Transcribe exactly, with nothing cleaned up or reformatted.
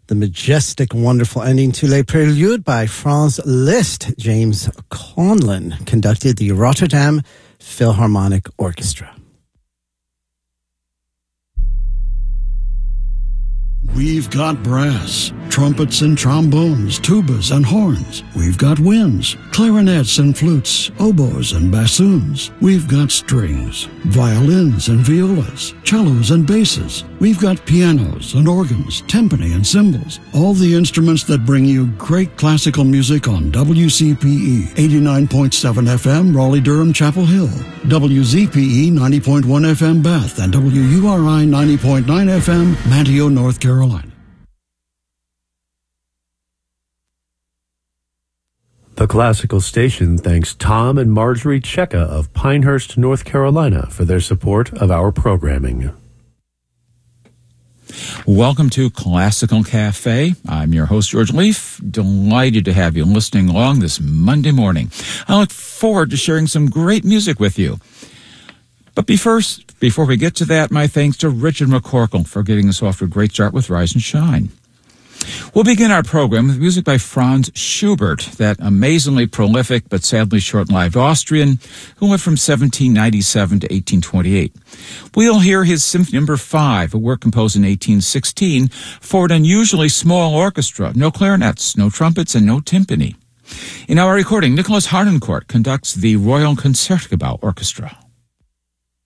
The majestic, wonderful ending to Les Préludes by Franz Liszt. James Conlon conducted the Rotterdam Philharmonic Orchestra. We've got brass, trumpets and trombones, tubas and horns. We've got winds, clarinets and flutes, oboes and bassoons. We've got strings, violins and violas, cellos and basses. We've got pianos and organs, timpani and cymbals. All the instruments that bring you great classical music on W C P E eighty-nine point seven F M, Raleigh-Durham, Chapel Hill, W Z P E ninety point one F M, Bath, and W U R I ninety point nine F M, Manteo, North Carolina. The Classical Station thanks Tom and Marjorie Checka of Pinehurst, North Carolina for their support of our programming. Welcome to Classical Cafe. I'm your host, George Leaf. Delighted to have you listening along this Monday morning. I look forward to sharing some great music with you. But before, before we get to that, my thanks to Richard McCorkle for getting us off to a great start with Rise and Shine. We'll begin our program with music by Franz Schubert, that amazingly prolific but sadly short-lived Austrian who lived from seventeen ninety-seven to eighteen twenty-eight. We'll hear his Symphony Number five, a work composed in eighteen sixteen for an unusually small orchestra, no clarinets, no trumpets, and no timpani. In our recording, Nicholas Harnoncourt conducts the Royal Concertgebouw Orchestra.